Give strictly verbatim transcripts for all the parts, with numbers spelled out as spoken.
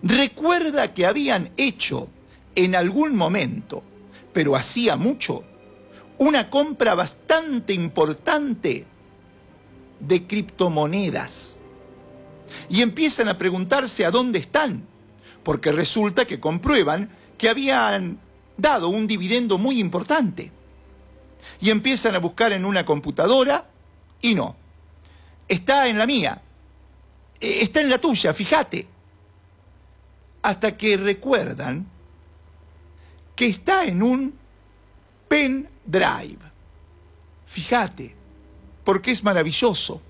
recuerda que habían hecho en algún momento, pero hacía mucho, una compra bastante importante de criptomonedas. Y empiezan a preguntarse a dónde están, porque resulta que comprueban que habían dado un dividendo muy importante. Y empiezan a buscar en una computadora y no. Está en la mía, está en la tuya, fíjate. Hasta que recuerdan que está en un pendrive. Fíjate, porque es maravilloso.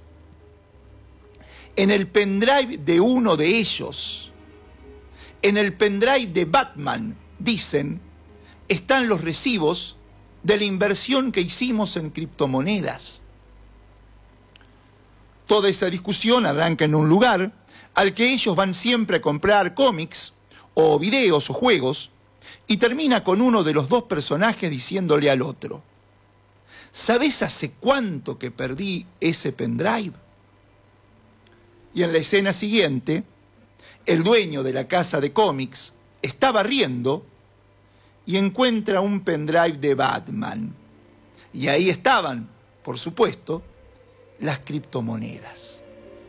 En el pendrive de uno de ellos, en el pendrive de Batman, dicen, están los recibos de la inversión que hicimos en criptomonedas. Toda esa discusión arranca en un lugar al que ellos van siempre a comprar cómics o videos o juegos y termina con uno de los dos personajes diciéndole al otro, ¿sabés hace cuánto que perdí ese pendrive? Y en la escena siguiente, el dueño de la casa de cómics está barriendo y encuentra un pendrive de Batman. Y ahí estaban, por supuesto, las criptomonedas.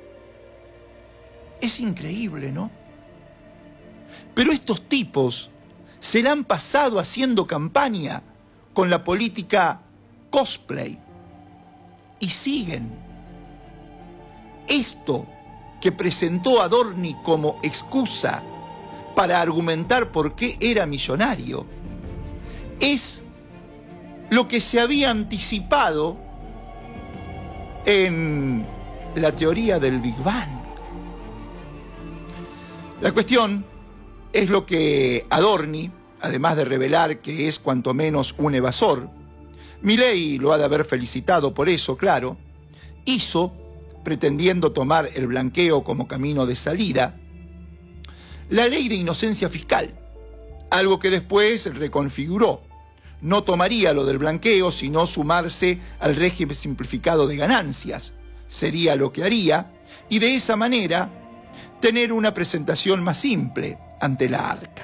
Es increíble, ¿no? Pero estos tipos se la han pasado haciendo campaña con la política cosplay y siguen. Esto que presentó Adorni como excusa para argumentar por qué era millonario es lo que se había anticipado en la teoría del Big Bang. La cuestión es lo que Adorni, además de revelar que es cuanto menos un evasor, Milei lo ha de haber felicitado por eso, claro, hizo, pretendiendo tomar el blanqueo como camino de salida, la ley de inocencia fiscal, algo que después reconfiguró. No tomaría lo del blanqueo, sino sumarse al régimen simplificado de ganancias. Sería lo que haría, y de esa manera tener una presentación más simple ante la arca.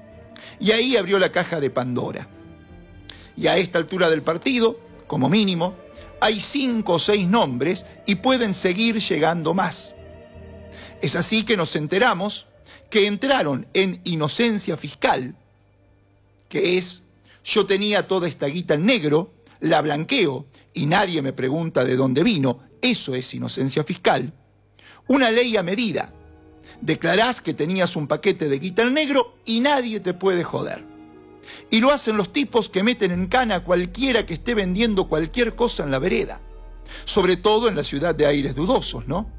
Y ahí abrió la caja de Pandora. Y a esta altura del partido, como mínimo, hay cinco o seis nombres y pueden seguir llegando más. Es así que nos enteramos que entraron en inocencia fiscal, que es, yo tenía toda esta guita en negro, la blanqueo y nadie me pregunta de dónde vino, eso es inocencia fiscal. Una ley a medida. Declarás que tenías un paquete de guita en negro y nadie te puede joder. Y lo hacen los tipos que meten en cana a cualquiera que esté vendiendo cualquier cosa en la vereda. Sobre todo en la ciudad de aires dudosos, ¿no?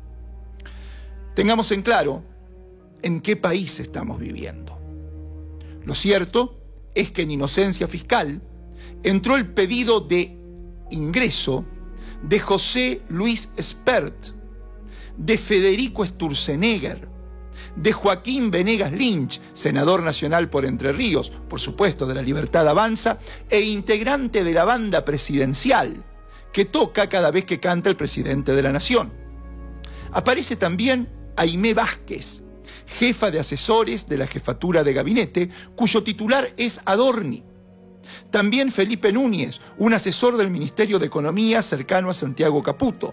Tengamos en claro en qué país estamos viviendo. Lo cierto es que en inocencia fiscal entró el pedido de ingreso de José Luis Espert, de Federico Sturzenegger, de Joaquín Venegas Lynch, senador nacional por Entre Ríos, por supuesto de La Libertad Avanza, e integrante de la banda presidencial, que toca cada vez que canta el presidente de la Nación. Aparece también Aimé Vázquez, jefa de asesores de la jefatura de gabinete, cuyo titular es Adorni. También Felipe Núñez, un asesor del Ministerio de Economía cercano a Santiago Caputo.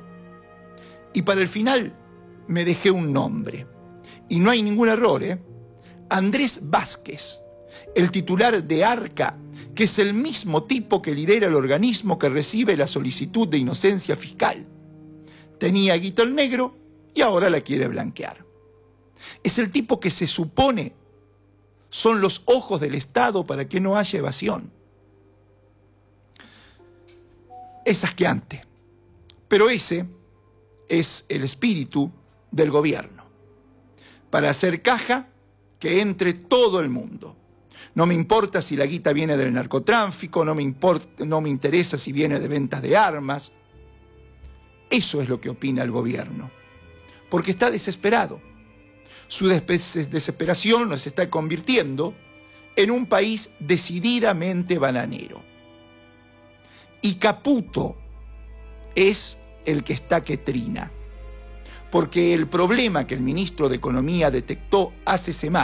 Y para el final me dejé un nombre. Y no hay ningún error, ¿eh? Andrés Vázquez, el titular de Arca, que es el mismo tipo que lidera el organismo que recibe la solicitud de inocencia fiscal. Tenía guita en negro y ahora la quiere blanquear. Es el tipo que se supone son los ojos del Estado para que no haya evasión. Es asqueante, pero ese es el espíritu del gobierno. Para hacer caja, que entre todo el mundo. No me importa si la guita viene del narcotráfico, no me importa, no me interesa si viene de ventas de armas. Eso es lo que opina el gobierno, porque está desesperado. Su desesperación nos está convirtiendo en un país decididamente bananero. Y Caputo es el que está que trina, porque el problema que el ministro de Economía detectó hace semanas